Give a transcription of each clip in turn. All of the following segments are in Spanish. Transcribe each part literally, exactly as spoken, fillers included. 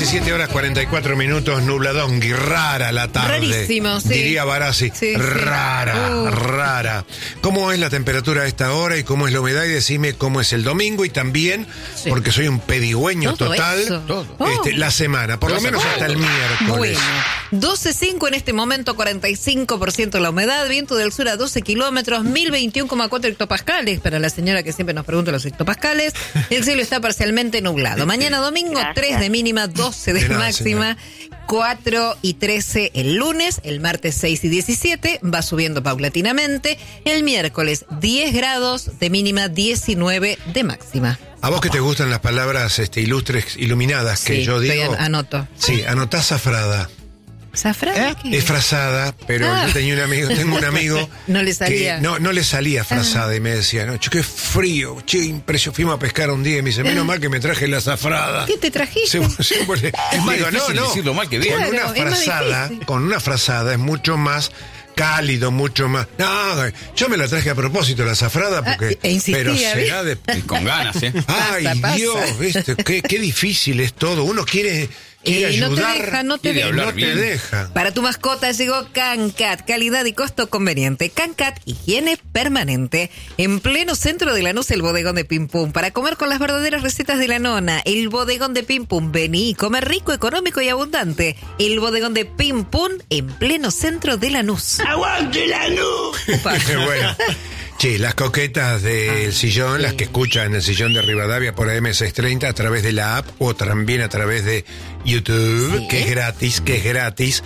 diecisiete horas cuarenta y cuatro minutos, nubladongui, rara la tarde. Rarísimo, sí. Diría Barassi, sí, rara, sí. Uh. rara. ¿Cómo es la temperatura a esta hora y cómo es la humedad? Y decime cómo es el domingo y también, sí. porque soy un pedigüeño Todo total, eso. Todo. Este, la semana, por lo menos hasta el miércoles. Bueno, doce cinco en este momento, cuarenta y cinco por ciento la humedad, viento del sur a doce kilómetros, mil veintiuno coma cuatro hectopascales, para la señora que siempre nos pregunta los hectopascales. El cielo está parcialmente nublado. Mañana domingo, Gracias. tres de mínima, doce de, de nada, máxima, señora. cuatro y trece el lunes, el martes seis y diecisiete, va subiendo paulatinamente. El miércoles diez grados de mínima, diecinueve de máxima. A vos que te gustan las palabras este, ilustres, iluminadas, que sí, yo digo. Anoto. Sí, anotá zafrada. ¿Zafrada? ¿Eh? Es frazada, pero ah. yo tenía un amigo, tengo un amigo no le salía. Que no, no le salía frazada ah. y me decía, no, che, qué frío, che, impresionante. Fuimos a pescar un día y me dice, menos mal que me traje la zafrada. ¿Qué te trajiste? Sí, sí, porque, es más digo, difícil no, no, decirlo mal que bien. Con claro, una frazada, con una frazada es mucho más cálido, mucho más. No, yo me la traje a propósito la zafrada porque. Ah, e insistía, pero será de. Y con ganas, ¿eh? Ay, pasa, pasa. Dios, ¿viste? Qué, qué difícil es todo. Uno quiere. Quiere y no ayudar, te deja, no te deja. No te deja. Para tu mascota llegó CanCat, calidad y costo conveniente. CanCat, higiene permanente. En pleno centro de Lanús, el bodegón de Pim Pum. Para comer con las verdaderas recetas de la nona. El bodegón de Pim Pum. Vení, comer rico, económico y abundante. El bodegón de Pim Pum en pleno centro de Lanús. ¡Aguante Lanús! Bueno. Sí, las coquetas del ah, sillón, sí. las que escuchan en el sillón de Rivadavia por A M seiscientos treinta a través de la app o también a través de YouTube, sí. que es gratis, que es gratis,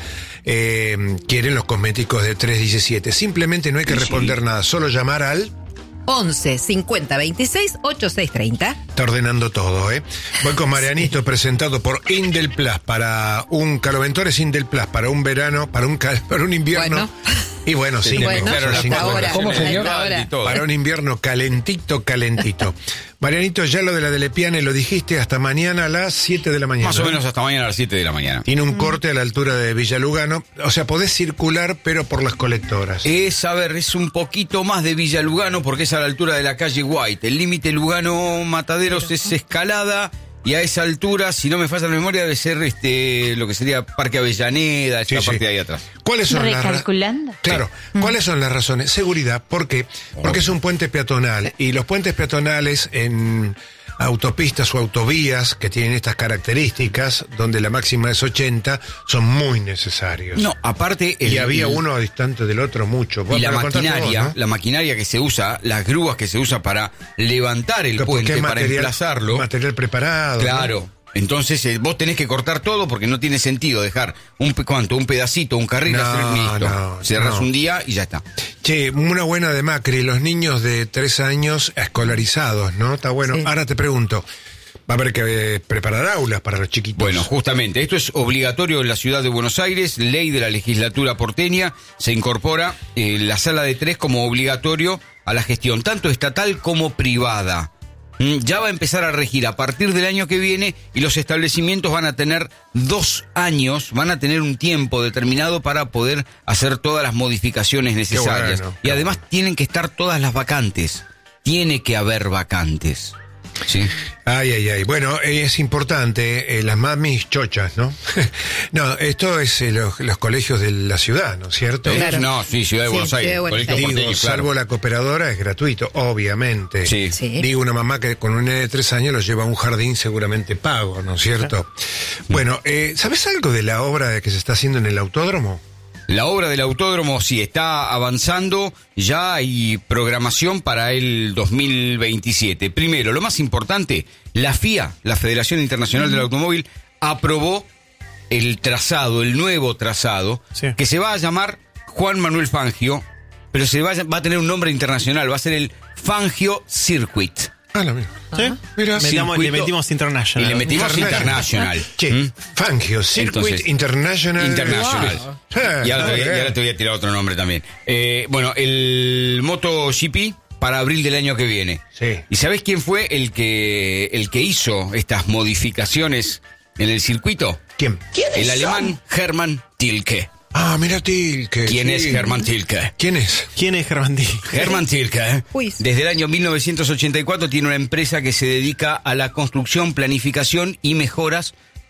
eh, quieren los cosméticos de tres diecisiete. Simplemente no hay que sí. responder nada, solo llamar al once cincuenta veintiséis ochenta y seis treinta. Está ordenando todo, ¿eh? Voy con Marianito, sí. presentado por Indel Plus para un Caloventores Indel Plus para un verano, para un para un invierno. Bueno. Y bueno, sí, bueno, claro, hasta ahora. ¿Cómo, señor? Para un invierno calentito, calentito. Marianito, ya lo de la de Lepiane lo dijiste, hasta mañana a las siete de la mañana. Más o menos hasta mañana a las siete de la mañana. Tiene un corte a la altura de Villa Lugano. O sea, podés circular, pero por las colectoras. Es, a ver, es un poquito más de Villa Lugano porque es a la altura de la calle White. El límite Lugano-Mataderos es Escalada. Y a esa altura, si no me falla la memoria, debe ser este lo que sería Parque Avellaneda, esta sí, parte sí. de ahí atrás. ¿Cuáles son Recalculando. las Claro, sí. ¿cuáles son las razones? Seguridad, ¿por qué? Porque es un puente peatonal y los puentes peatonales en autopistas o autovías que tienen estas características, donde la máxima es ochenta, son muy necesarios. No, aparte... El, y había el, uno distante del otro mucho. Y la maquinaria, vos, ¿no? la maquinaria que se usa, las grúas que se usa para levantar el puente, para material, emplazarlo... Material preparado. Claro. ¿no? Entonces eh, vos tenés que cortar todo porque no tiene sentido dejar un cuánto, un pedacito, un carril, no, hacer listo. No, Cerrás no. un día y ya está. Che, una buena de Macri, los niños de tres años escolarizados, ¿no? Está bueno. Sí. Ahora te pregunto, va a haber que eh, preparar aulas para los chiquitos. Bueno, justamente, esto es obligatorio en la ciudad de Buenos Aires, ley de la legislatura porteña, se incorpora eh, la sala de tres como obligatorio a la gestión, tanto estatal como privada. Ya va a empezar a regir a partir del año que viene y los establecimientos van a tener dos años, van a tener un tiempo determinado para poder hacer todas las modificaciones necesarias. Bueno, y además bueno. tienen que estar todas las vacantes. Tiene que haber vacantes. Sí. Ay, ay, ay. Bueno, eh, es importante, eh, las mamis chochas, ¿no? No, esto es eh, los, los colegios de la ciudad, ¿no es cierto? Claro. No, sí, Ciudad de sí, Buenos Aires. Buenos Digo, Aires. Digo, claro. salvo la cooperadora, es gratuito, obviamente. Sí. sí. Digo, una mamá que con un nene de tres años lo lleva a un jardín seguramente pago, ¿no es cierto? Bueno, eh, ¿sabes algo de la obra que se está haciendo en el autódromo? La obra del autódromo sí está avanzando, ya hay programación para el dos mil veintisiete. Primero, lo más importante, la F I A, la Federación Internacional del Automóvil, aprobó el trazado, el nuevo trazado, sí. que se va a llamar Juan Manuel Fangio, pero se va a, va a tener un nombre internacional, va a ser el Fangio Circuit. Ah, lo mismo. ¿Sí? Mira, Metamos, le metimos International. Y le metimos International. International. Che, ¿Mm? Fangio, Circuit Entonces, International. International. Wow. Y, ahora te voy, y ahora te voy a tirar otro nombre también. Eh, bueno, el MotoGP para abril del año que viene. Sí. ¿Y sabés quién fue el que el que hizo estas modificaciones en el circuito? ¿Quién? El alemán Hermann Tilke. Ah, mira Tilke. ¿Quién sí. es Hermann Tilke? ¿Quién es? ¿Quién es Hermann Tilke? Hermann Tilke, ¿eh? Uy. Desde el año mil novecientos ochenta y cuatro tiene una empresa que se dedica a la construcción, planificación y mejoras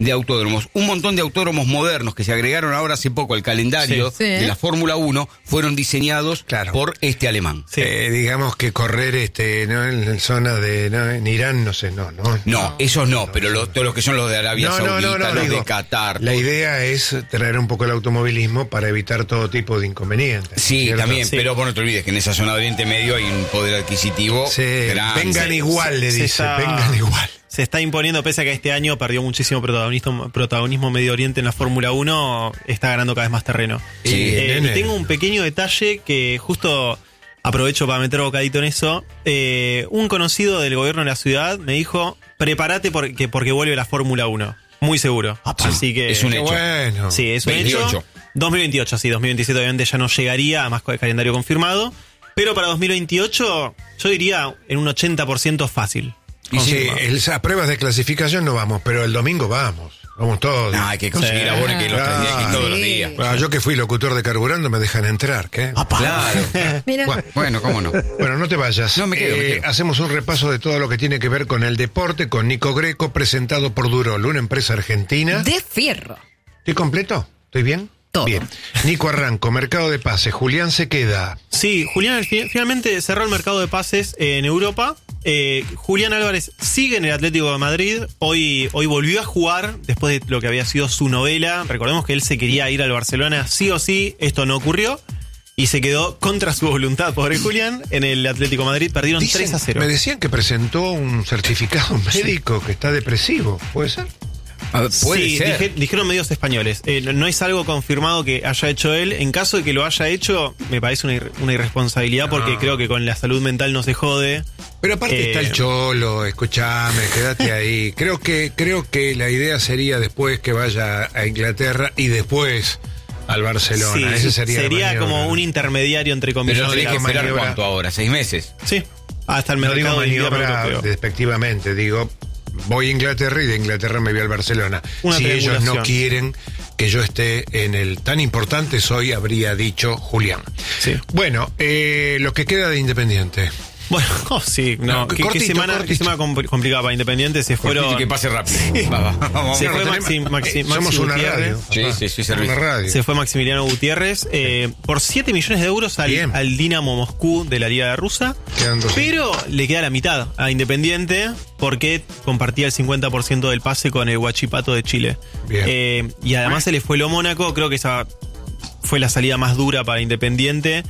de autódromos. Un montón de autódromos modernos que se agregaron ahora hace poco al calendario Sí. Sí. de la Fórmula uno fueron diseñados Claro. por este alemán. Sí. Eh, digamos que correr este no en, en zona de no, en Irán, no sé, no, no. No, esos no, pero lo- todos los que son los de Arabia No, no, Saudita, no, no, los digo, de Qatar. La idea es traer un poco el automovilismo para evitar todo tipo de inconvenientes. Sí, ¿cierto? también, Sí. pero vos no te olvides que en esa zona de Oriente Medio hay un poder adquisitivo Sí, grande. vengan igual, le Se dice, está- vengan igual. Se está imponiendo, pese a que este año perdió muchísimo protagonismo, protagonismo Medio Oriente en la Fórmula uno, está ganando cada vez más terreno. Sí, Eh, nene. y tengo un pequeño detalle que justo aprovecho para meter bocadito en eso. Eh, un conocido del gobierno de la ciudad me dijo, prepárate porque, porque vuelve la Fórmula uno. Muy seguro. Así que... es un Qué hecho. bueno. Sí, es un veintiocho. hecho. dos mil veintiocho, sí, dos mil veintisiete obviamente ya no llegaría, además con el calendario confirmado. Pero para dos mil veintiocho, yo diría en un ochenta por ciento fácil. Y sí, Confirmado. el- a pruebas de clasificación no vamos, pero el domingo vamos. Vamos todos. No, hay que conseguir Sí. abonos que los Claro. tendría que ir todos los Sí. días. Ah, yo que fui locutor de Carburando me dejan entrar, ¿qué? Claro. Mira. Bueno, Bueno, cómo no. Bueno, no te vayas. No, me quedo, me quedo. Hacemos un repaso de todo lo que tiene que ver con el deporte con Nico Greco, presentado por Durol, una empresa argentina. De fierro. ¿Estoy completo? ¿Estoy bien? Todo. Bien. Nico arranco, mercado de pases. Julián se queda. Sí, Julián fi- finalmente cerró el mercado de pases en Europa. Eh, Julián Álvarez sigue en el Atlético de Madrid. Hoy, hoy volvió a jugar después de lo que había sido su novela. Recordemos que él se quería ir al Barcelona sí o sí. Esto no ocurrió. Y se quedó contra su voluntad, pobre Julián, en el Atlético de Madrid. Perdieron Dicen- tres a cero. Me decían que presentó un certificado médico que está depresivo. ¿Puede ser? A ver, puede Sí, ser. dije- dijeron medios españoles. Eh, no, no es algo confirmado que haya hecho él. En caso de que lo haya hecho, me parece una, ir- una irresponsabilidad porque creo que con la salud mental no se jode. Pero aparte Eh, está el Cholo, escúchame, quédate ahí. Creo que, creo que la idea sería después que vaya a Inglaterra y después al Barcelona. Sí, Ese sería, la maniobra. como un intermediario entre comillas. Pero no tenés que digo esperar maniobra. cuánto ahora, seis meses. Sí, hasta el No digo mercado de invierno maniobra europeo. despectivamente, digo, voy a Inglaterra y de Inglaterra me voy al Barcelona. Una Si ellos no triangulación. quieren que yo esté en el tan importante soy, habría dicho Julián. Sí. Bueno, eh, lo que queda de Independiente. Bueno, oh, sí, no. No, ¿Qué, qué cortito, semana, qué cortito. semana compl- complicada para Independiente? Se fueron. Cortito y que pase rápido. Va, va, vamos. Se No, fue no Maxi, tenemos- Maxi, eh, Maxi somos una Gutiérrez. radio. Sí, papá. sí, sí, Una servicio. radio. Se fue Maximiliano Gutiérrez eh, por siete millones de euros al, Bien. al Dinamo Moscú de la Liga Rusa. Quedando sin- Pero le queda la mitad a Independiente porque compartía el cincuenta por ciento del pase con el Huachipato de Chile. Bien. Eh, y además se le fue lo Mónaco. Creo que esa fue la salida más dura para Independiente.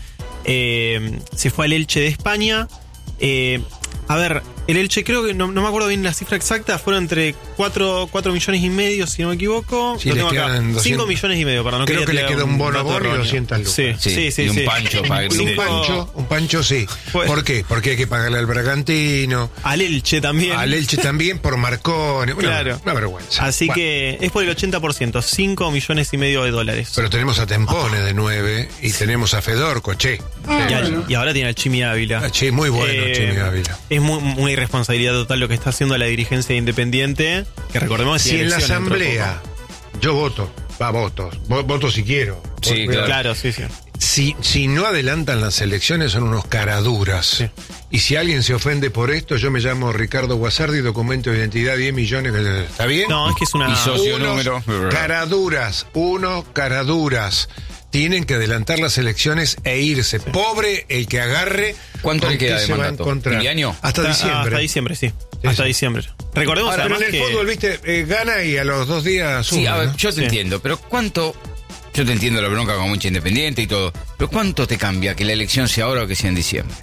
Eh, se fue al Elche de España. Eh, a ver, el Elche creo que no, no me acuerdo bien la cifra exacta, fueron entre cuatro millones y medio, si no me equivoco. Sí, Lo le tengo acá. quedan doscientos. cinco millones y medio, perdón. No Creo quería que le tirar queda un bono dato bono y erróneo. doscientas lucas. Sí, Sí, sí, sí. y un sí. pancho para Un Cinco- pancho, un pancho sí. Pues- ¿Por qué? Porque hay que pagarle al Bragantino, Al Elche también. al Elche también por Marconi. Una, Claro. una vergüenza. Así Bueno, que es por el ochenta por ciento, cinco millones y medio de dólares. Pero tenemos a Tempone de nueve y tenemos a Fedorco, che. y, al- y ahora tiene al Chimi Ávila. Ah, che, muy bueno, Eh, Chimi Ávila. Es muy, una irresponsabilidad total lo que está haciendo la dirigencia de Independiente, que recordemos que Si tiene en la elecciones dentro de asamblea yo voto, va, votos, vo- voto si quiero. Sí, poco. claro. Claro, sí, sí. Si, si no adelantan las elecciones son unos caraduras. Sí. Y si alguien se ofende por esto, yo me llamo Ricardo Guasardi, documento de identidad diez millones. ¿Está bien? No, es que es una. Y socio Unos número. caraduras, uno caraduras. Tienen que adelantar las elecciones e irse. Pobre el que agarre. ¿Cuánto con le queda qué de se va a mandato? encontrar. ¿Un año? Hasta Hasta- diciembre. Hasta diciembre, sí. Sí, hasta sí. diciembre. Recordemos Ahora, Pero además en el que. fútbol, viste, eh, gana y a los dos días Sí, sube, a ver, ¿no? yo te Sí. entiendo, pero ¿cuánto? Yo te entiendo la bronca con mucha independiente y todo, pero ¿cuánto te cambia que la elección sea ahora o que sea en diciembre?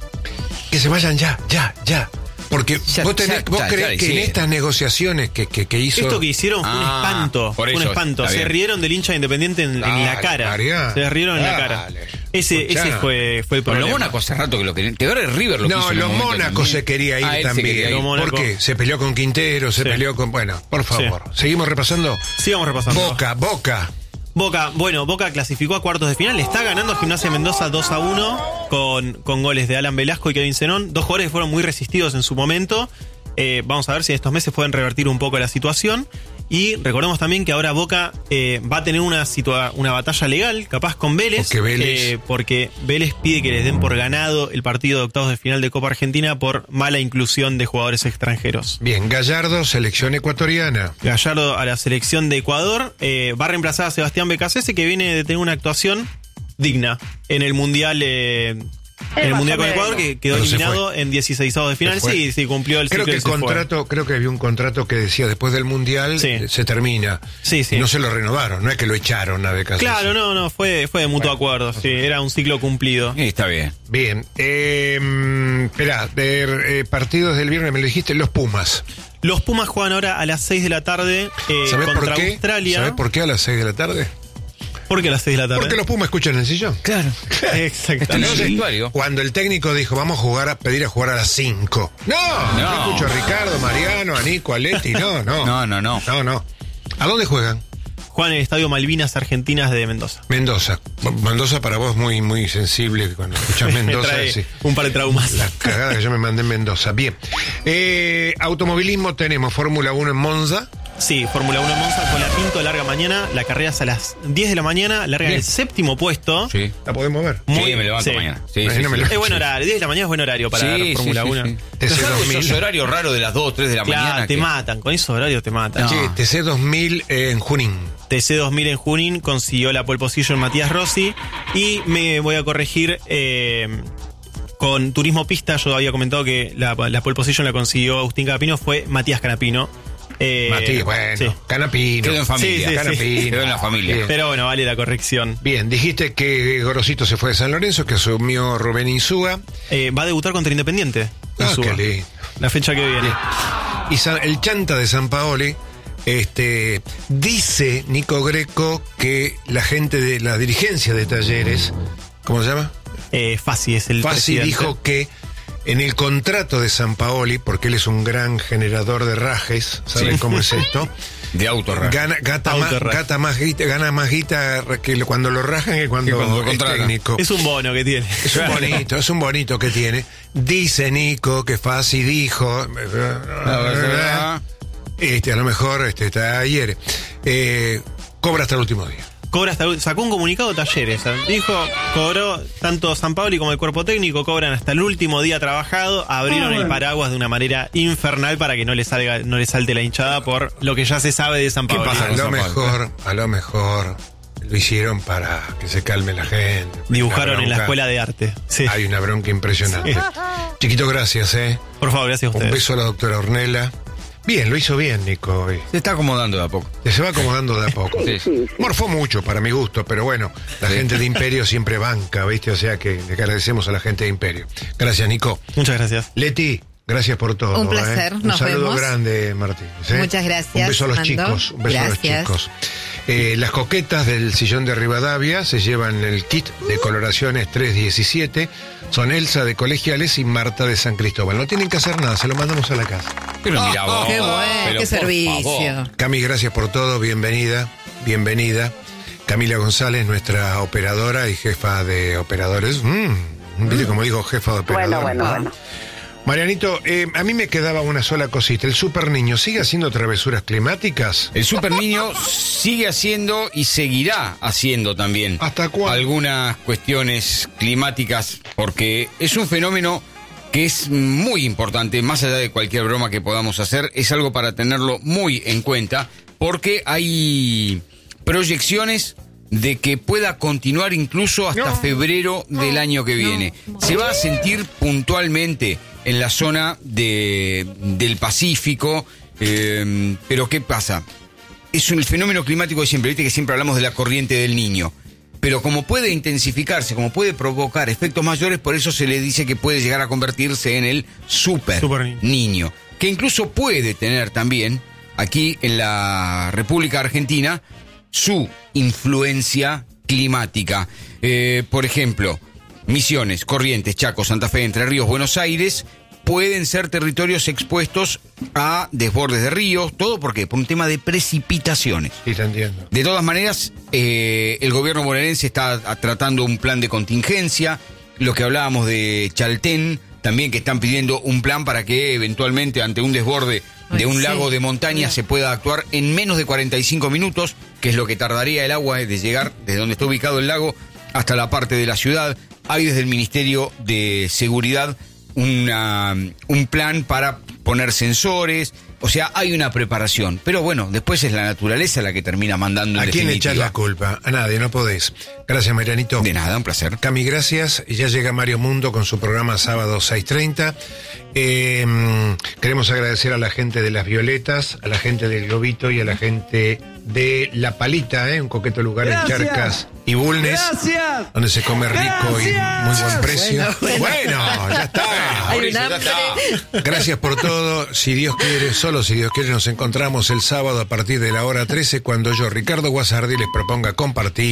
Que se vayan ya, ya, ya. Porque Ya, vos, tenés, ya, vos ya, creés ya que en hicieron. estas negociaciones que, que, que hizo. Esto que hicieron fue un Ah, espanto. por Fue un eso, espanto. está Se bien. rieron del hincha de Independiente en, en la Dale, cara. Mariano, Se les rieron en la dale. cara. Ese, Escuchá. ese fue, fue el Con lo problema. Mónaco hace rato que lo querían. Que ahora es River lo que No, hizo en un los momento Mónaco también. se quería ir Ah, él se también. quería ir. Los Mónaco. ¿Por qué? Se peleó con Quintero, se Sí. peleó con. Bueno, por favor. Seguimos repasando. Sigamos repasando. Boca, Boca. Boca, bueno, Boca clasificó a cuartos de final, está ganando a Gimnasia Mendoza dos a uno con, con goles de Alan Velasco y Kevin Zenón, dos jugadores que fueron muy resistidos en su momento. Eh, vamos a ver si en estos meses pueden revertir un poco la situación. Y recordemos también que ahora Boca eh, va a tener una situa- una batalla legal, capaz con Vélez, Porque Vélez... Eh, porque Vélez pide que les den por ganado el partido de octavos de final de Copa Argentina por mala inclusión de jugadores extranjeros. Bien, Gallardo, selección ecuatoriana. Gallardo a la selección de Ecuador eh, va a reemplazar a Sebastián Becasese, que viene de tener una actuación digna en el Mundial... Eh, En el Mundial con Ecuador, que quedó Pero se eliminado fue. en dieciseisavos de final. Se fue. Sí, sí, cumplió el Creo ciclo que y el se fue. contrato, creo que había un contrato que decía después del Mundial Sí. eh, se termina. Sí, sí. Y no se lo renovaron, no es que lo echaron a Becasese. Claro, no, no, fue, fue de mutuo acuerdo. Sí, era un ciclo cumplido. Eh, Está bien. Bien, eh, mm, esperá, de eh, partidos del viernes me lo dijiste, los Pumas. Los Pumas juegan ahora a las seis de la tarde eh, ¿Sabés por contra qué? Australia. ¿Sabés por qué a las seis de la tarde? ¿Por qué a las seis de la tarde? Porque los Pumas escuchan el sillón. Claro. Exactamente. Entonces, vestuario. Cuando el técnico dijo, vamos a jugar a pedir a jugar a las cinco. No, no, No. escucho a Ricardo, Mariano, a Nico, a Leti, no, no. No, no, no. No, no. ¿A dónde juegan? Juegan en el Estadio Malvinas Argentinas de Mendoza. Mendoza. Mendoza para vos muy, muy sensible que cuando escuchas Me Mendoza. trae sí. un par de traumas. La cagada que yo me mandé en Mendoza. Bien. Eh, automovilismo tenemos Fórmula uno en Monza. Sí, Fórmula uno en Monza con la Pinto larga mañana. La carrera es a las diez de la mañana. Larga en Bien. el séptimo puesto. Sí. ¿La podemos ver? Muy- Sí, me levanto sí. mañana. Sí, Ahí sí, no me sí. lo- Es buen horario. diez de la mañana es buen horario para Sí, ver sí, Fórmula sí, uno. sí. T C Salvo dos mil. esos horarios raros de las dos o tres de la Claro, mañana. te que- matan. Con esos horarios te matan. No. Che, T C dos mil eh, en Junín. T C dos mil en Junín consiguió la pole position Matías Rossi. Y me voy a corregir eh, con Turismo Pista. Yo había comentado que la, la pole position la consiguió Agustín Canapino. Fue Matías Canapino. Eh, Matías, bueno, sí. Canapino. Quedó en familia. Sí, sí, sí. Canapino. Quedó en la familia. Bien. Pero bueno, vale la corrección. Bien, dijiste que Gorosito se fue de San Lorenzo, que asumió Rubén Insúa. Eh, va a debutar contra Independiente. en Ah, Suba. qué lindo. La fecha que viene. Y San- el chanta de San Paoli, este, dice Nico Greco que la gente de la dirigencia de Talleres, ¿cómo se llama? Eh, Fassi es el Fassi presidente. dijo que en el contrato de San Paoli, porque él es un gran generador de rajes, ¿saben Sí. cómo es esto? De auto raro. Gana, gata, más, Autorraje. gata más guita, gana más guita que lo- cuando lo rajan que cuando, Que cuando lo es contratan. técnico. Es un bono que tiene. Es un bonito, es un bonito que tiene. Dice Nico que Fassi dijo. verdad. Este, a lo mejor este, está ayer. Eh, cobra hasta el último día. Cobra hasta, sacó un comunicado Talleres. Dijo, cobró tanto San Paoli como el cuerpo técnico, cobran hasta el último día trabajado. Abrieron el paraguas de una manera infernal para que no le salga, no le salte la hinchada por lo que ya se sabe de San ¿Qué Paoli. pasa A con lo San Pablo? mejor, a lo mejor lo hicieron para que se calme la gente. Dibujaron Una en la bronca. escuela de arte. Sí. Hay una bronca impresionante. Sí. Chiquito, gracias, eh. Por favor, gracias a Un ustedes. beso a la doctora Ornella. Bien, lo hizo bien, Nico, hoy. Se está acomodando de a poco. Se va acomodando de a poco. Sí, sí. Morfó mucho para mi gusto, pero bueno, la Sí. gente de Imperio siempre banca, ¿viste? O sea que le agradecemos a la gente de Imperio. Gracias, Nico. Muchas gracias. Leti, gracias por todo. Un placer, ¿eh? Un nos saludo vemos. grande, Martín. ¿eh? Muchas gracias, Un beso a los Mando. chicos. Un beso Gracias. a los chicos. Eh, las coquetas del sillón de Rivadavia se llevan el kit de coloraciones tres diecisiete. Son Elsa de Colegiales y Marta de San Cristóbal. No tienen que hacer nada, se lo mandamos a la casa. Pero mira vos. Qué bueno, pero qué por servicio. favor. Cami, gracias por todo, bienvenida, bienvenida. Camila González, nuestra operadora y jefa de operadores. Mm, ¿viste como digo, jefa de operadores? Bueno, bueno, bueno. Marianito, eh, a mí me quedaba una sola cosita. ¿El super niño sigue haciendo travesuras climáticas? El super niño sigue haciendo y seguirá haciendo también ¿Hasta cuándo? algunas cuestiones climáticas, porque es un fenómeno que es muy importante, más allá de cualquier broma que podamos hacer, es algo para tenerlo muy en cuenta, porque hay proyecciones de que pueda continuar incluso hasta No, febrero del año que viene. Se va a sentir puntualmente en la zona de, del Pacífico, eh, pero ¿qué pasa? Es un, el fenómeno climático de siempre, viste que siempre hablamos de la corriente del Niño, pero como puede intensificarse, como puede provocar efectos mayores, por eso se le dice que puede llegar a convertirse en el super, Super niño. niño, que incluso puede tener también aquí en la República Argentina su influencia climática. Eh, por ejemplo, Misiones, Corrientes, Chaco, Santa Fe, Entre Ríos, Buenos Aires pueden ser territorios expuestos a desbordes de ríos, todo ¿por qué? Por un tema de precipitaciones. Sí, te entiendo. De todas maneras, eh, el gobierno bonaerense está a- tratando un plan de contingencia, lo que hablábamos de Chaltén, también que están pidiendo un plan para que eventualmente ante un desborde de un sí. lago de montaña se pueda actuar en menos de cuarenta y cinco minutos, que es lo que tardaría el agua de llegar desde donde está ubicado el lago hasta la parte de la ciudad. Hay desde el Ministerio de Seguridad una, un plan para poner sensores, o sea, hay una preparación. Pero bueno, después es la naturaleza la que termina mandando en ¿A quién le definitiva. echás la culpa? A nadie, no podés. Gracias, Marianito. De nada, un placer. Cami, gracias. Y ya llega Mario Mundo con su programa sábado seis treinta. Eh, queremos agradecer a la gente de Las Violetas, a la gente del Globito y a la gente de La Palita, ¿eh? Un coqueto lugar Gracias. en Charcas y Bulnes. Gracias. Donde se come rico Gracias. y muy buen precio. Bueno, Bueno, bueno. ya está. Hay un Mauricio, ya hambre. está. Gracias por todo. Si Dios quiere, solo si Dios quiere, nos encontramos el sábado a partir de la hora trece cuando yo, Ricardo Guasardi, les proponga compartir